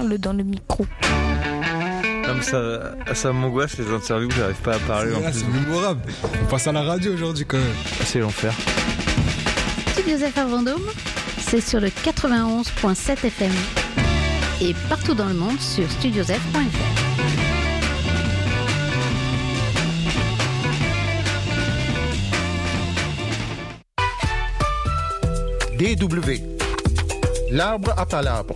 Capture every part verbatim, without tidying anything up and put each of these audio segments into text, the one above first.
parle dans le micro. Non mais ça, ça m'angoisse les interviews, j'arrive pas à parler. C'est, en là, plus. c'est mémorable. On passe à la radio aujourd'hui quand même. C'est l'enfer. Studio F R Vendôme, c'est sur le quatre-vingt-onze virgule sept F M et partout dans le monde sur studiosf point f r. D W, l'arbre à palabres.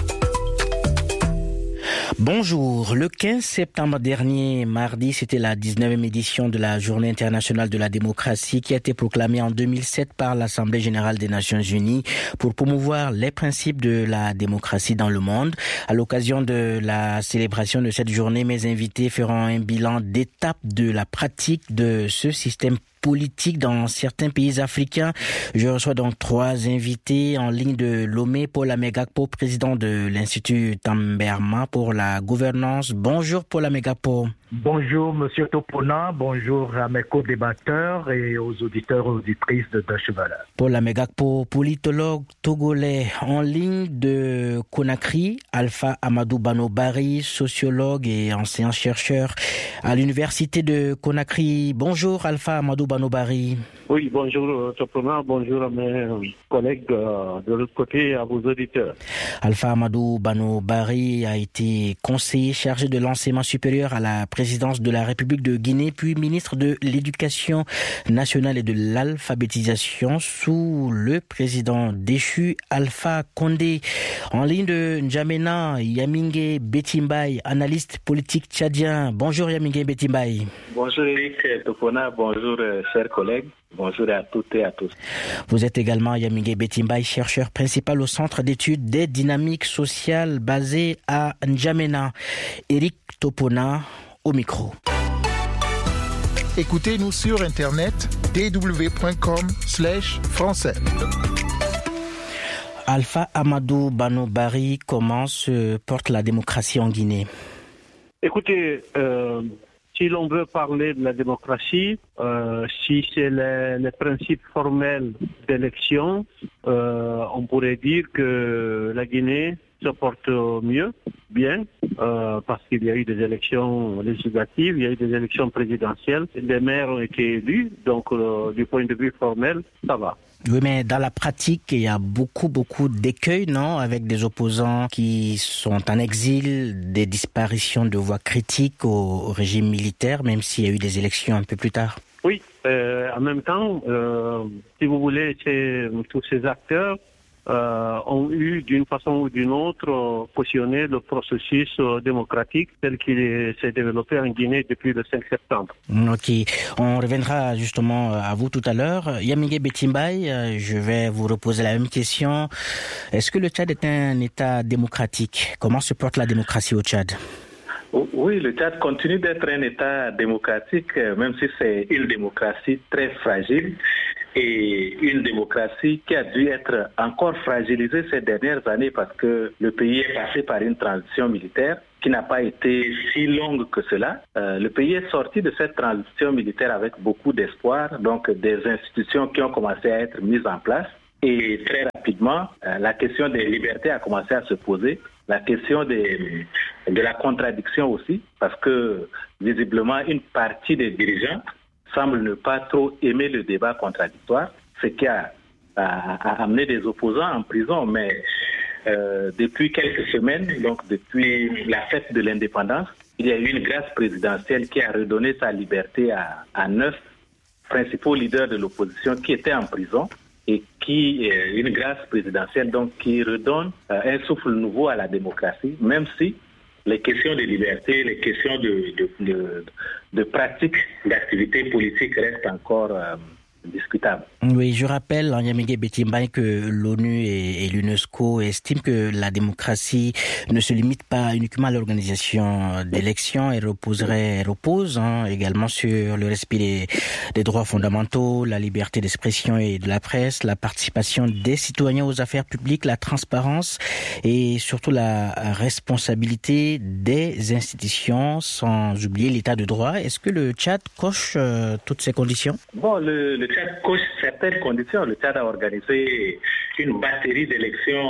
Bonjour. Le quinze septembre dernier, mardi, c'était la dix-neuvième édition de la Journée internationale de la démocratie qui a été proclamée en deux mille sept par l'Assemblée générale des Nations unies pour promouvoir les principes de la démocratie dans le monde. À l'occasion de la célébration de cette journée, mes invités feront un bilan d'étape de la pratique de ce système politique dans certains pays africains. Je reçois donc trois invités en ligne de Lomé. Paul Amegakpo, président de l'Institut Tamberma pour la gouvernance. Bonjour Paul Amegakpo. Bonjour Monsieur Topona, bonjour à mes co-débatteurs et aux auditeurs et auditrices de Deutsche Welle. Paul Amegakpo, politologue togolais en ligne de Conakry. Alpha Amadou Banobari, sociologue et enseignant-chercheur à l'université de Conakry. Bonjour Alpha Amadou Banobari. Oui, bonjour Topona, bonjour à mes collègues de l'autre côté et à vos auditeurs. Alpha Amadou Banobari a été conseiller chargé de l'enseignement supérieur à la présidence de la République de Guinée, puis ministre de l'Éducation nationale et de l'alphabétisation sous le président déchu Alpha Condé. En ligne de N'Djamena, Yamingue Betimbaye, analyste politique tchadien. Bonjour Yamingue Betimbaye. Bonjour Eric Topona, bonjour chers collègues. Bonjour à toutes et à tous. Vous êtes également Yamingue Betimbaye, chercheur principal au Centre d'études des dynamiques sociales basé à N'Djamena. Eric Topona au micro. Écoutez-nous sur internet d w point com slash français. Alpha Amadou Banobari, comment se porte la démocratie en Guinée? Écoutez, euh, si l'on veut parler de la démocratie, euh, si c'est les, les principes formels d'élection, euh, on pourrait dire que la Guinée se porte mieux, bien, euh, parce qu'il y a eu des élections législatives, il y a eu des élections présidentielles, les maires ont été élus, donc euh, du point de vue formel, ça va. Oui, mais dans la pratique, il y a beaucoup, beaucoup d'écueils, non? Avec des opposants qui sont en exil, des disparitions de voix critiques au, au régime militaire, même s'il y a eu des élections un peu plus tard. Oui, euh, en même temps, euh, si vous voulez, c'est, tous ces acteurs Euh, ont eu d'une façon ou d'une autre euh, cautionné le processus euh, démocratique tel qu'il est, s'est développé en Guinée depuis le cinq septembre. Ok, on reviendra justement à vous tout à l'heure. Yamingue Betimbaye, je vais vous reposer la même question. Est-ce que le Tchad est un État démocratique? Comment se porte la démocratie au Tchad? Oui, le Tchad continue d'être un État démocratique, même si c'est une démocratie très fragile et une démocratie qui a dû être encore fragilisée ces dernières années parce que le pays est passé par une transition militaire qui n'a pas été si longue que cela. Euh, le pays est sorti de cette transition militaire avec beaucoup d'espoir, donc des institutions qui ont commencé à être mises en place. Et très rapidement, euh, la question des libertés a commencé à se poser, la question des, de la contradiction aussi, parce que visiblement une partie des dirigeants semble ne pas trop aimer le débat contradictoire, ce qui a, a, a amené des opposants en prison. Mais euh, depuis quelques semaines, donc depuis la fête de l'indépendance, il y a eu une grâce présidentielle qui a redonné sa liberté à, à neuf principaux leaders de l'opposition qui étaient en prison et qui, euh, une grâce présidentielle donc qui redonne euh, un souffle nouveau à la démocratie, même si les questions de liberté, les questions de, de, de, de pratique d'activité politique restent encore euh, discutable. Oui, je rappelle, Yamingue Betimbaye, que l'ONU et, et l'UNESCO estiment que la démocratie ne se limite pas uniquement à l'organisation d'élections. Elle reposerait, elle repose hein, également sur le respect des, des droits fondamentaux, la liberté d'expression et de la presse, la participation des citoyens aux affaires publiques, la transparence et surtout la responsabilité des institutions, sans oublier l'état de droit. Est-ce que le Tchad coche euh, toutes ces conditions? Bon, le, le Tchad coche certaines conditions. Le Tchad a organisé une batterie d'élections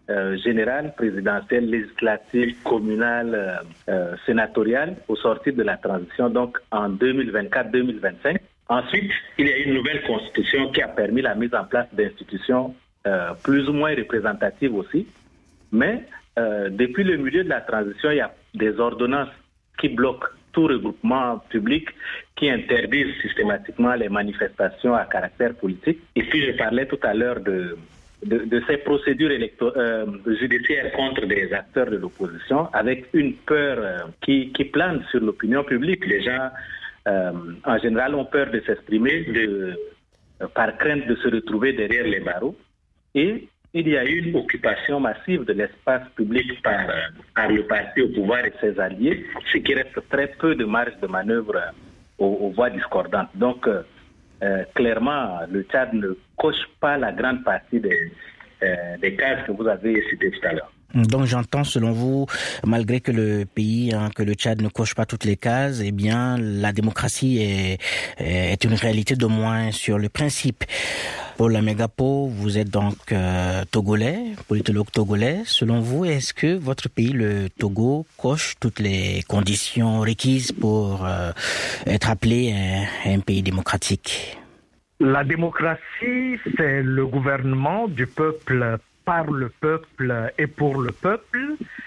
euh, générales, présidentielles, législatives, communales, euh, euh, sénatoriales au sortir de la transition, donc en deux mille vingt-quatre deux mille vingt-cinq. Ensuite, il y a une nouvelle constitution qui a permis la mise en place d'institutions euh, plus ou moins représentatives aussi. Mais euh, depuis le milieu de la transition, il y a des ordonnances qui bloquent tout regroupement public, qui interdisent systématiquement les manifestations à caractère politique. Et puis je parlais tout à l'heure de, de, de ces procédures électo- euh, judiciaires contre des acteurs de l'opposition, avec une peur euh, qui, qui plane sur l'opinion publique. Les gens, euh, en général, ont peur de s'exprimer de, euh, par crainte de se retrouver derrière les barreaux. Et il y a eu une occupation massive de l'espace public par, par le parti au pouvoir et ses alliés, ce qui reste très peu de marge de manœuvre aux, aux voix discordantes. Donc, euh, clairement, le Tchad ne coche pas la grande partie des, euh, des cases que vous avez citées tout à l'heure. Donc j'entends, selon vous, malgré que le pays, hein, que le Tchad ne coche pas toutes les cases, eh bien la démocratie est, est une réalité de moins sur le principe. Paul Amegapo, vous êtes donc euh, togolais, politologue togolais. Selon vous, est-ce que votre pays, le Togo, coche toutes les conditions requises pour euh, être appelé un, un pays démocratique? La démocratie, c'est le gouvernement du peuple, par le peuple et pour le peuple.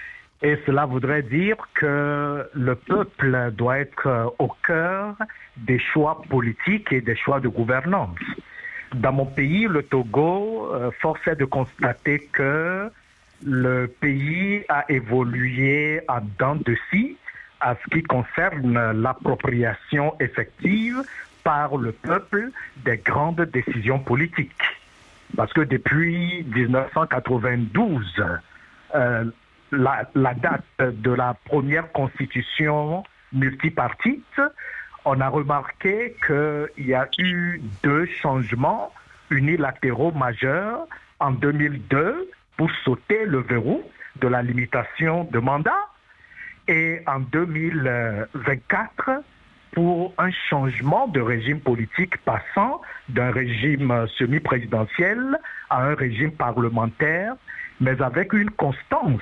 Et cela voudrait dire que le peuple doit être au cœur des choix politiques et des choix de gouvernance. Dans mon pays, le Togo, euh, force est de constater que le pays a évolué en dents de scie à ce qui concerne l'appropriation effective par le peuple des grandes décisions politiques. Parce que depuis dix-neuf cent quatre-vingt-douze, euh, la, la date de la première constitution multipartite, on a remarqué qu'il y a eu deux changements unilatéraux majeurs en deux mille deux pour sauter le verrou de la limitation de mandat et en deux mille vingt-quatre pour un changement de régime politique passant d'un régime semi-présidentiel à un régime parlementaire, mais avec une constance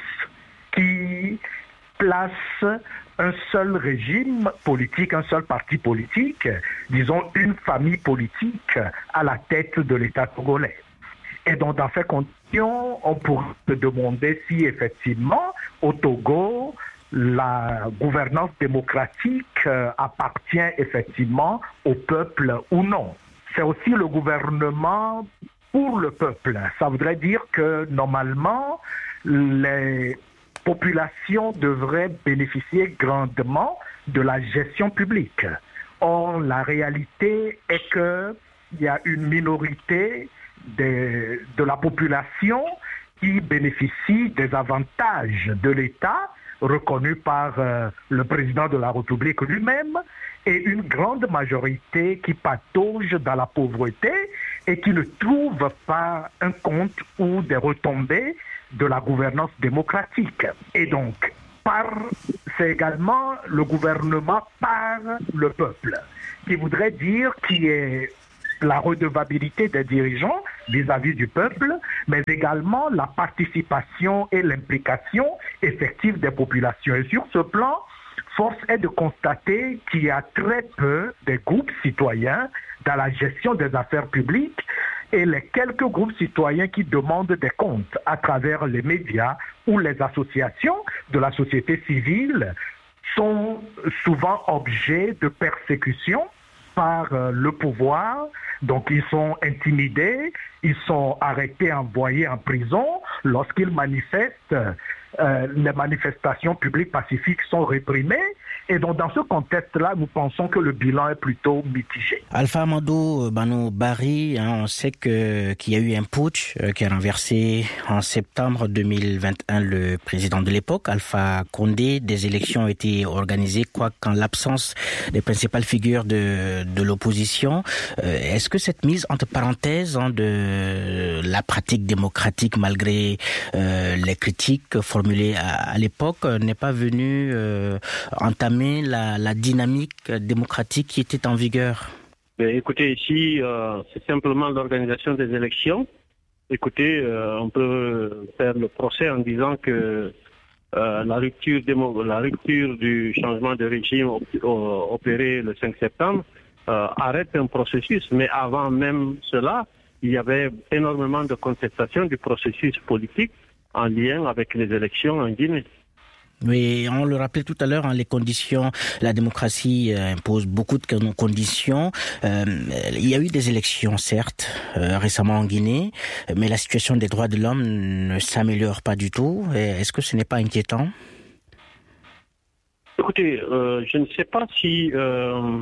qui place un seul régime politique, un seul parti politique, disons une famille politique à la tête de l'État togolais. Et donc dans ces conditions, on pourrait se demander si effectivement au Togo, la gouvernance démocratique euh, appartient effectivement au peuple ou non. C'est aussi le gouvernement pour le peuple. Ça voudrait dire que normalement, les populations devraient bénéficier grandement de la gestion publique. Or, la réalité est qu'il y a une minorité de, de la population qui bénéficie des avantages de l'État reconnu par euh, le président de la République lui-même, et une grande majorité qui patauge dans la pauvreté et qui ne trouve pas un compte ou des retombées de la gouvernance démocratique. Et donc, par, c'est également le gouvernement par le peuple, qui voudrait dire qu'il est la redevabilité des dirigeants vis-à-vis du peuple, mais également la participation et l'implication effective des populations. Et sur ce plan, force est de constater qu'il y a très peu de groupes citoyens dans la gestion des affaires publiques, et les quelques groupes citoyens qui demandent des comptes à travers les médias ou les associations de la société civile sont souvent objets de persécution par euh, le pouvoir. Donc ils sont intimidés, ils sont arrêtés, envoyés en prison lorsqu'ils manifestent. Euh, les manifestations publiques pacifiques sont réprimées. Et donc dans ce contexte-là, nous pensons que le bilan est plutôt mitigé. Alpha Amadou Bano Barry, hein, on sait que qu'il y a eu un putsch euh, qui a renversé en septembre deux mille vingt et un le président de l'époque, Alpha Condé. Des élections ont été organisées, quoi qu'en l'absence des principales figures de de l'opposition. Euh, est-ce que cette mise entre parenthèses hein, de la pratique démocratique, malgré euh, les critiques formulées à, à l'époque, n'est pas venue euh, entamer La, la dynamique démocratique qui était en vigueur? Mais écoutez, ici, euh, c'est simplement l'organisation des élections. écoutez, euh, on peut faire le procès en disant que euh, la rupture démo- la rupture du changement de régime op- opéré le cinq septembre euh, arrête un processus. Mais avant même cela, il y avait énormément de contestation du processus politique en lien avec les élections en Guinée. Oui, on le rappelait tout à l'heure, hein, les conditions, la démocratie euh, impose beaucoup de conditions. Euh, il y a eu des élections, certes, euh, récemment en Guinée, mais la situation des droits de l'homme ne s'améliore pas du tout. Est-ce que ce n'est pas inquiétant? Écoutez, euh, je ne sais pas si euh,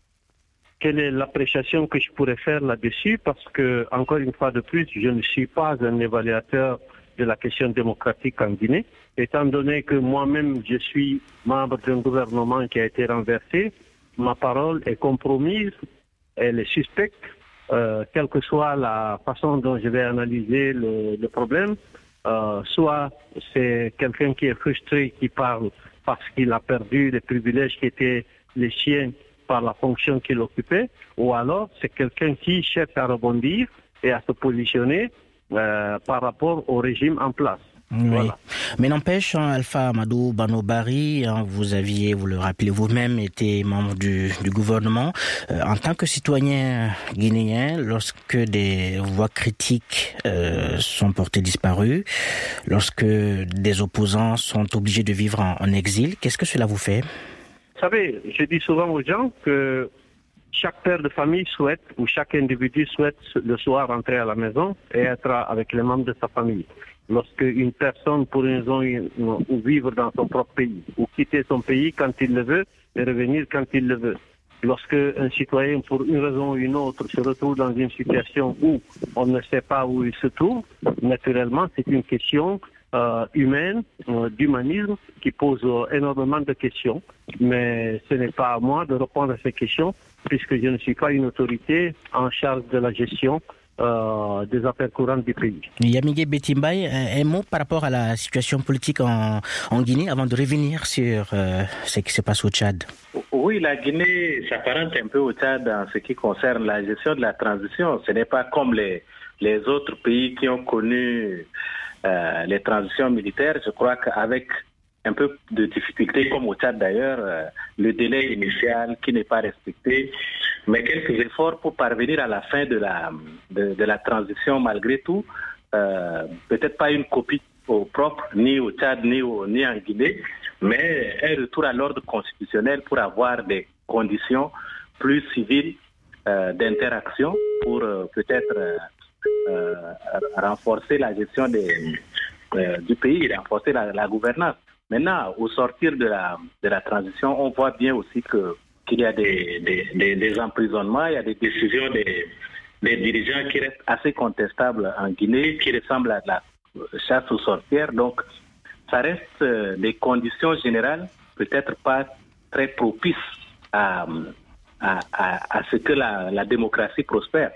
quelle est l'appréciation que je pourrais faire là-dessus, parce que, encore une fois de plus, je ne suis pas un évaluateur de la question démocratique en Guinée. Étant donné que moi-même, je suis membre d'un gouvernement qui a été renversé, ma parole est compromise, elle est suspecte, euh, quelle que soit la façon dont je vais analyser le, le problème. Euh, soit c'est quelqu'un qui est frustré, qui parle parce qu'il a perdu les privilèges qui étaient les siens par la fonction qu'il occupait, ou alors c'est quelqu'un qui cherche à rebondir et à se positionner euh, par rapport au régime en place. Oui. Voilà. Mais n'empêche, hein, Alpha Amadou Bano-Barry, hein, vous aviez, vous le rappelez vous-même, été membre du, du gouvernement. Euh, en tant que citoyen guinéen, lorsque des voix critiques euh, sont portées disparues, lorsque des opposants sont obligés de vivre en, en exil, qu'est-ce que cela vous fait? Vous savez, je dis souvent aux gens que chaque père de famille souhaite, ou chaque individu souhaite le soir rentrer à la maison et être avec les membres de sa famille. Lorsque une personne, pour une raison ou vivre dans son propre pays, ou quitter son pays quand il le veut et revenir quand il le veut. Lorsque un citoyen, pour une raison ou une autre, se retrouve dans une situation où on ne sait pas où il se trouve, naturellement, c'est une question euh, humaine, euh, d'humanisme, qui pose euh, énormément de questions. Mais ce n'est pas à moi de répondre à ces questions, puisque je ne suis pas une autorité en charge de la gestion Euh, des affaires courantes du pays. Yamige Betimbaye, un, un mot par rapport à la situation politique en, en Guinée avant de revenir sur euh, ce qui se passe au Tchad. Oui, la Guinée s'apparente un peu au Tchad en ce qui concerne la gestion de la transition. Ce n'est pas comme les, les autres pays qui ont connu euh, les transitions militaires. Je crois qu'avec un peu de difficultés, comme au Tchad d'ailleurs, euh, le délai initial qui n'est pas respecté, mais quelques efforts pour parvenir à la fin de la, de, de la transition malgré tout, euh, peut-être pas une copie au propre, ni au Tchad, ni, au, ni en Guinée, mais un retour à l'ordre constitutionnel pour avoir des conditions plus civiles euh, d'interaction pour euh, peut-être euh, euh, renforcer la gestion des, euh, du pays, renforcer la, la gouvernance. Maintenant, au sortir de la, de la transition, on voit bien aussi que, qu'il y a des, des, des, des emprisonnements, il y a des décisions des, des dirigeants qui restent assez contestables en Guinée, qui ressemblent à de la chasse aux sorcières. Donc, ça reste des conditions générales, peut-être pas très propices à, à, à, à ce que la, la démocratie prospère.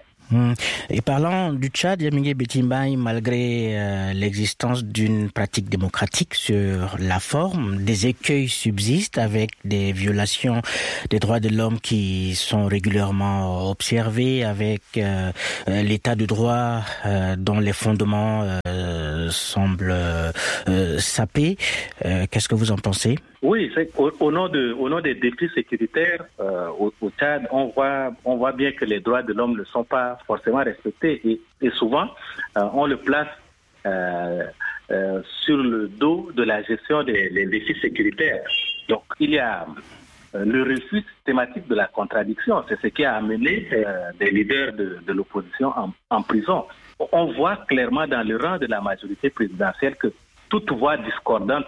Et parlant du Tchad, Yamige Betimbaye, malgré euh, l'existence d'une pratique démocratique sur la forme, des écueils subsistent avec des violations des droits de l'homme qui sont régulièrement observées, avec euh, l'état de droit euh, dont les fondements euh, semblent euh, sapés. Euh, qu'est-ce que vous en pensez? Oui, c'est au, au nom de, au nom des défis sécuritaires euh, au, au Tchad, on voit, on voit bien que les droits de l'homme ne sont pas forcément respectés et, et souvent euh, on le place euh, euh, sur le dos de la gestion des, des défis sécuritaires. Donc il y a euh, le refus systématique de la contradiction, c'est ce qui a amené euh, des leaders de, de l'opposition en, en prison. On voit clairement dans le rang de la majorité présidentielle que toute voix discordante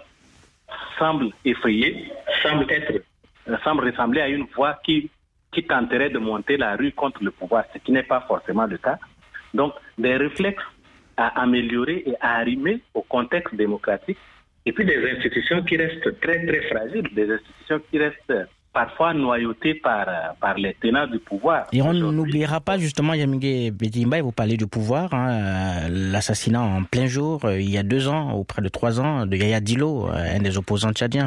semble effrayer, semble être, semble ressembler à une voix qui, qui tenterait de monter la rue contre le pouvoir, ce qui n'est pas forcément le cas. Donc, des réflexes à améliorer et à arrimer au contexte démocratique, et puis des institutions qui restent très, très fragiles, des institutions qui restent parfois noyautées par, par les tenants du pouvoir. Et on n'oubliera pas justement, Yamige Betimbaye, vous parlez du pouvoir, hein, l'assassinat en plein jour, il y a deux ans, ou près de trois ans, de Yaya Dillo, un des opposants tchadiens.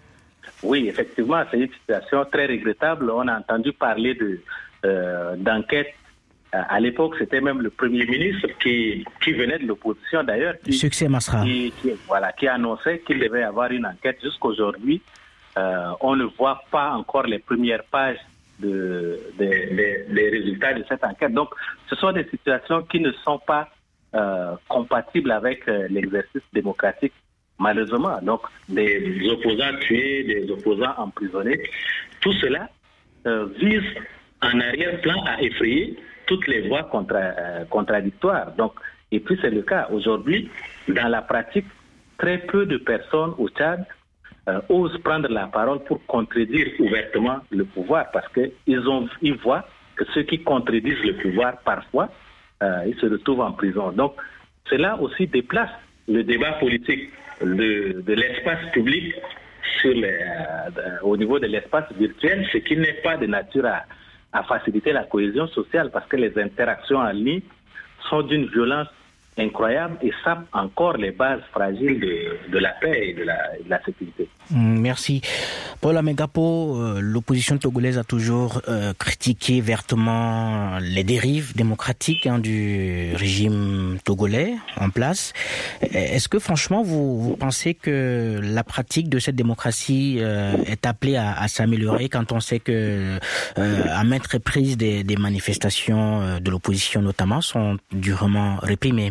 Oui, effectivement, c'est une situation très regrettable. On a entendu parler de, euh, d'enquêtes à l'époque, c'était même le Premier ministre qui, qui venait de l'opposition d'ailleurs. Qui, Succès Masra. Qui, qui, voilà, qui annonçait qu'il devait y avoir une enquête. Jusqu'aujourd'hui, euh, on ne voit pas encore les premières pages de, de, de, des résultats de cette enquête. Donc, ce sont des situations qui ne sont pas euh, compatibles avec euh, l'exercice démocratique, malheureusement. Donc, des opposants tués, des opposants emprisonnés, tout cela euh, vise en arrière-plan à effrayer toutes les voix contra, euh, contradictoires. Donc, et puis c'est le cas. Aujourd'hui, dans la pratique, très peu de personnes au Tchad euh, osent prendre la parole pour contredire ouvertement le pouvoir parce qu'ils ont, ils voient que ceux qui contredisent le pouvoir, parfois, euh, ils se retrouvent en prison. Donc, cela aussi déplace le débat politique de, de l'espace public sur les, euh, au niveau de l'espace virtuel, ce qui n'est pas de nature à, à faciliter la cohésion sociale parce que les interactions en ligne sont d'une violence incroyable et sapent encore les bases fragiles de, de la paix et de la, de la sécurité. Merci. Paul Amegapo, euh, l'opposition togolaise a toujours euh, critiqué vertement les dérives démocratiques hein, du régime togolais en place. Est-ce que franchement vous, vous pensez que la pratique de cette démocratie euh, est appelée à, à s'améliorer quand on sait que euh, à maintes reprises des, des manifestations de l'opposition notamment sont durement réprimées?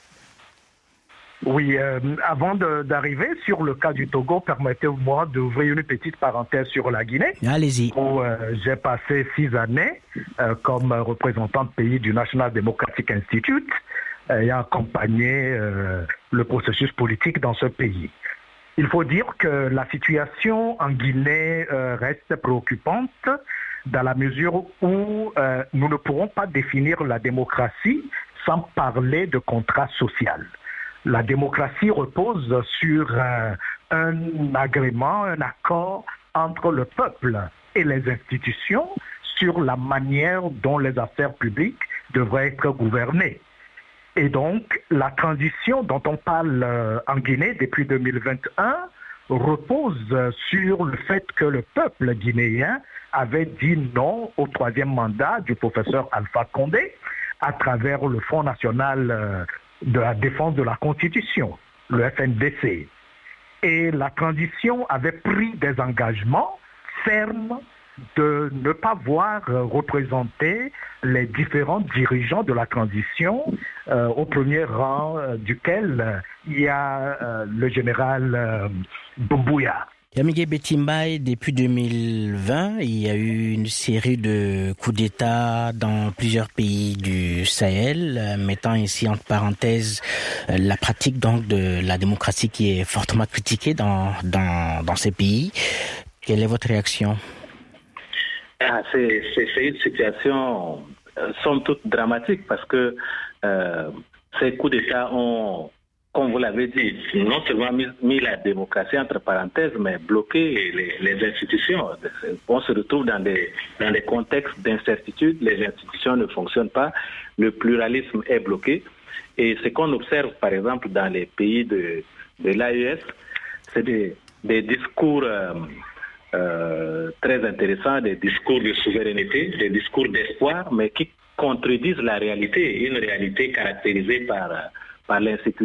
Oui, euh, avant de, d'arriver sur le cas du Togo, permettez-moi d'ouvrir une petite parenthèse sur la Guinée. Allez-y. Où euh, j'ai passé six années euh, comme représentant de pays du National Democratic Institute euh, et accompagné euh, le processus politique dans ce pays. Il faut dire que la situation en Guinée euh, reste préoccupante dans la mesure où euh, nous ne pourrons pas définir la démocratie sans parler de contrat social. La démocratie repose sur euh, un agrément, un accord entre le peuple et les institutions sur la manière dont les affaires publiques devraient être gouvernées. Et donc, la transition dont on parle euh, en Guinée depuis deux mille vingt et un repose sur le fait que le peuple guinéen avait dit non au troisième mandat du professeur Alpha Condé à travers le Front national euh, de la défense de la Constitution, le F N D C. Et la transition avait pris des engagements fermes de ne pas voir représenter les différents dirigeants de la transition, euh, au premier rang euh, duquel euh, il y a euh, le général euh, Doumbouya. Yamige Betimbaye, depuis deux mille vingt, il y a eu une série de coups d'État dans plusieurs pays du Sahel, mettant ici entre parenthèses la pratique donc de la démocratie qui est fortement critiquée dans, dans, dans ces pays. Quelle est votre réaction? Ah, c'est, c'est, c'est une situation euh, somme toute dramatique parce que euh, ces coups d'État ont, comme vous l'avez dit, non seulement mis, mis la démocratie entre parenthèses, mais bloqué les, les institutions. On se retrouve dans des, dans des contextes d'incertitude, les institutions ne fonctionnent pas, le pluralisme est bloqué. Et ce qu'on observe, par exemple, dans les pays de, de l'A E S, c'est des, des discours euh, euh, très intéressants, des discours de souveraineté, des discours d'espoir, mais qui contredisent la réalité, une réalité caractérisée par, par l'insécurité.